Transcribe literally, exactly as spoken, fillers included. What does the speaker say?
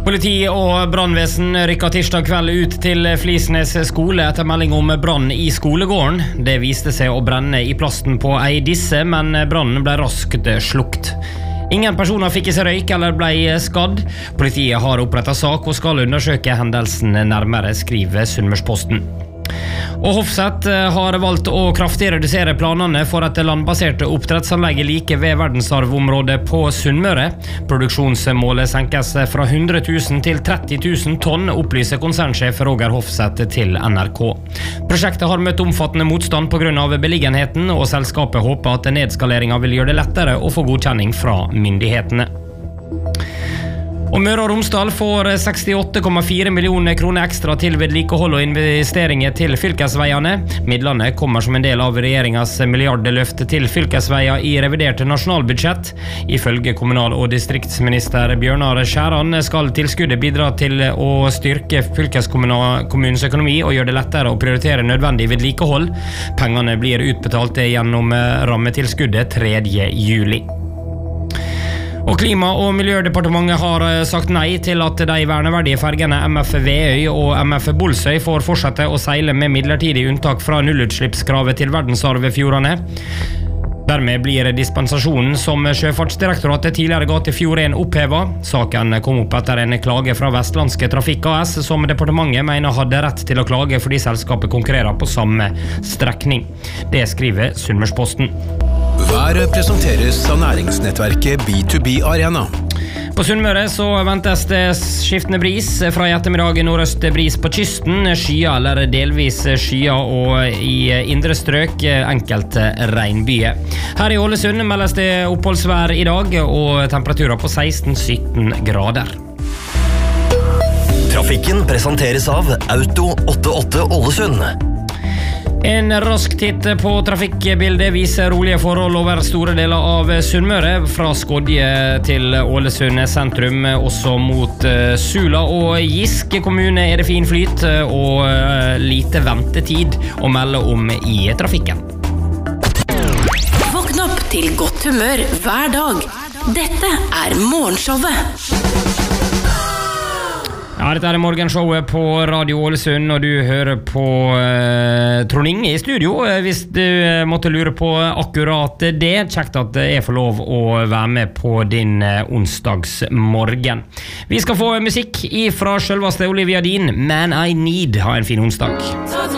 Politi og brannvesen rykket tirsdag kveld ut til Flisnes skole etter melding om brann i skolegården. Det viste seg å brenne i plasten på ei disse, men brannen ble raskt slukt. Ingen personer fikk i seg røyk eller ble skadd. Politiet har opprettet sak og skal undersøke hendelsen nærmere, skriver Sunnmørsposten. Og Hofseth har valgt å kraftig redusere planene for et landbaserte oppdrettsanlegg like ved verdensarvområdet på Sunnmøre. Produksjonsmålet senkes fra hundre tusen til tretti tusen tonn, opplyser konsernsjef Roger Hofseth til N R K. Prosjektet har møtt omfattende motstand på grunn av beliggenheten, og selskapet håper at nedskaleringen vil gjøre det lettere å få godkjenning fra myndighetene. Og Møre og Romsdal får sekstiåtte komma fire millioner kroner ekstra til vedlikehold og investeringer til fylkesveiene. Midlene kommer som en del av regjeringens milliardløfte til fylkesveier i reviderte nasjonalbudsjett. Ifølge kommunal- og distriktsminister Bjørnar Skjæran skal tilskuddet bidra til å styrke fylkeskommunens økonomi og gjøre det lettere å prioritere nødvendig vedlikehold. Pengene blir utbetalt gjennom rammetilskuddet tredje juli. Og Klima- og miljødepartementet har sagt nei til at de verneverdige fergene M F Veøy og M F Bolsøy får fortsette å seile med midlertidig unntak fra nullutslippskravet til verdensarvfjordene. Dermed blir dispensasjonen som Sjøfartsdirektoratet tidligere ga til Fjord en opphevet. Saken kom opp etter en klage fra Vestlandske Trafikk A S, som departementet mener hadde rett til å klage fordi selskapet konkurrerer på samme strekning. Det skriver Sunnmørsposten. Været presenteres av næringsnettverket B to B Arena. På Sunnmøre så ventes det skiftende bris. Fra i ettermiddag nordøst bris på kysten, skya eller delvis skya, og i indre strøk enkelte regnbyer. Her i Ålesund meldes det oppholdsvær i dag, og temperaturer på seksten til sytten grader. Trafikken presenteres av Auto åttiåtte Ålesund. En rask titt på trafikkbildet viser rolige forhold over store deler av Sunnmøre, fra Skodje til Ålesund sentrum, også mot Sula og Giske kommune er det fin flyt og lite ventetid å melde om i trafikken. Våkn opp til godt humør hver dag. Dette er Morgenshowet. Ja, dette er morgenshowet på Radio Ålesund, og du hører på eh, Trond Inge i studio. Hvis du eh, måtte lure på akkurat det, kjekt at jeg får lov å være med på din eh, onsdagsmorgen. Vi skal få musikk fra selveste Olivia Dean, Man I Need. Ha en fin onsdag.